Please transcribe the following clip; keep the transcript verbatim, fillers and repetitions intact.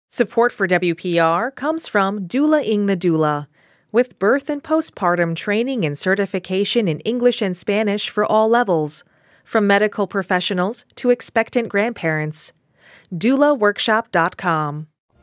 Support for W P R comes from Doula Ing the Doula, with birth and postpartum training and certification in English and Spanish for all levels, from medical professionals to expectant grandparents. doula workshop dot com